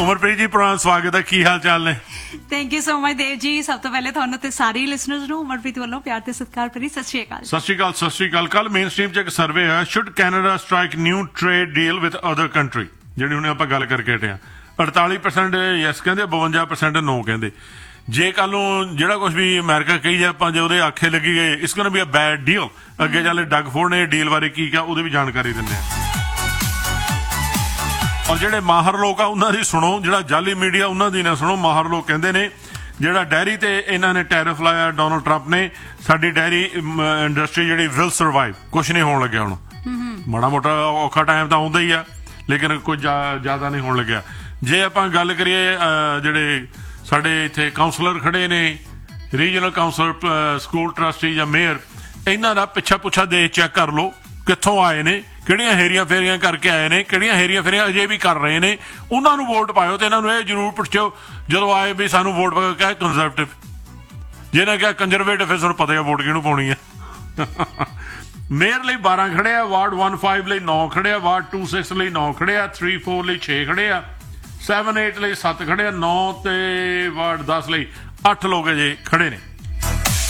ਉਮਰਪ੍ਰੀਤ ਜੀ ਪ੍ਰਣਾਮ, ਸਵਾਗਤ ਹੈ। ਕੀ ਹਾਲ ਚਾਲ ਨੇ? Thank you so much Dev ji. ਸਭ ਤੋਂ ਪਹਿਲੇ ਤੁਹਾਨੂੰ ਤੇ ਸਾਰੇ ਲਿਸਨਰਸ ਨੂੰ ਉਮਰਪ੍ਰੀਤ ਵੱਲੋਂ ਪਿਆਰ ਤੇ ਸਤਿਕਾਰ ਭਰੀ ਸਤਿ ਸ਼੍ਰੀ ਅਕਾਲ। ਸਤਿ ਸ਼੍ਰੀ ਅਕਾਲ, ਸਤਿ ਸ਼੍ਰੀ ਅਕਾਲ। ਕੱਲ ਮੇਨ ਸਟ੍ਰੀਮ 'ਚ ਇੱਕ ਸਰਵੇ ਹੈ, should Canada strike new trade deal with other country, ਜਿਹੜੀ ਹੁਣ ਆਪਾਂ ਗੱਲ ਕਰਕੇ ਹਟੇ ਹਾਂ। 48% ਯੈਸ ਕਹਿੰਦੇ, 52% ਨੋ ਕਹਿੰਦੇ। ਜੇ ਕੱਲ ਨੂੰ ਜਿਹੜਾ ਕੁਝ ਵੀ ਅਮਰੀਕਾ ਕਹੀ ਜਾਏ, ਆਪਾਂ ਜੇ ਉਹਦੇ ਆਖੇ ਲੱਗੀ ਗਏ ਇਸ going to be a bed deal. ਅੱਗੇ ਚੱਲੇ ਡਗ ਫੋਰਡ ਨੇ ਡੀਲ ਬਾਰੇ ਕੀ ਕਿਹਾ, ਉਹਦੀ ਵੀ ਜਾਣਕਾਰੀ ਦਿੰਦੇ ਆ। ਔਰ ਜਿਹੜੇ ਮਾਹਰ ਲੋਕ ਆ ਉਹਨਾਂ ਦੀ ਸੁਣੋ, ਜਿਹੜਾ ਜਾਲੀ ਮੀਡੀਆ ਉਹਨਾਂ ਦੀ ਨਾ ਸੁਣੋ। ਮਾਹਰ ਲੋਕ ਕਹਿੰਦੇ ਨੇ ਜਿਹੜਾ ਡੈਰੀ ਤੇ ਇਹਨਾਂ ਨੇ ਟੈਰਿਫ ਲਾਇਆ ਡੋਨਲਡ ਟਰੰਪ ਨੇ, ਸਾਡੀ ਡੈਰੀ ਇੰਡਸਟਰੀ ਜਿਹੜੀ ਵਿਲ ਸਰਵਾਈਵ, ਕੁਛ ਨਹੀਂ ਹੋਣ ਲੱਗਿਆ। ਹੁਣ ਮਾੜਾ ਮੋਟਾ ਔਖਾ ਟਾਈਮ ਤਾਂ ਆਉਂਦਾ ਹੀ ਆ, ਲੇਕਿਨ ਕੁਝ ਜ਼ਿਆਦਾ ਨਹੀਂ ਹੋਣ ਲੱਗਿਆ। ਜੇ ਆਪਾਂ ਗੱਲ ਕਰੀਏ ਜਿਹੜੇ ਸਾਡੇ ਇੱਥੇ ਕਾਉਂਸਲਰ ਖੜੇ ਨੇ, ਰੀਜਨਲ ਕਾਉਂਸਲਰ, ਸਕੂਲ ਟਰਸਟੀ ਜਾਂ ਮੇਅਰ, ਇਹਨਾਂ ਦਾ ਪਿੱਛਾ ਪੁੱਛਾ ਦੇਸ਼ ਚੈੱਕ ਕਰ ਲਓ ਕਿੱਥੋਂ ਆਏ ਨੇ, ਕਿਹੜੀਆਂ ਹੇਰੀਆਂ ਫੇਰੀਆਂ ਕਰਕੇ ਆਏ ਨੇ, ਕਿਹੜੀਆਂ ਹੇਰੀਆਂ ਫੇਰੀਆਂ ਅਜੇ ਵੀ ਕਰ ਰਹੇ ਨੇ। ਉਹਨਾਂ ਨੂੰ ਵੋਟ ਪਾਇਓ ਤੇ ਇਹਨਾਂ ਨੂੰ ਇਹ ਜ਼ਰੂਰ ਪੁੱਛਿਓ ਜਦੋਂ ਆਏ ਵੀ ਸਾਨੂੰ ਵੋਟ ਪਾ ਕੇ ਕੰਜ਼ਰਵੇਟਿਵ, ਜਿਹਨੇ ਕਿਹਾ ਕੰਜ਼ਰਵੇਟਿਵ, ਫਿਰ ਸਾਨੂੰ ਪਤਾ ਹੈ ਵੋਟ ਕਿਹਨੂੰ ਪਾਉਣੀ ਹੈ। ਮੇਅਰ ਲਈ 12 ਖੜੇ ਆ, ਵਾਰਡ 15 ਲਈ 9 ਖੜੇ ਆ, ਵਾਰਡ 26 ਲਈ 9 ਖੜੇ ਆ, 34 ਲਈ 6 ਖੜੇ ਆ, 78 ਲਈ 7 ਖੜੇ ਆ, 9 ਤੇ ਵਾਰਡ 10 ਲਈ 8 ਲੋਕ ਅਜੇ ਖੜੇ ਨੇ।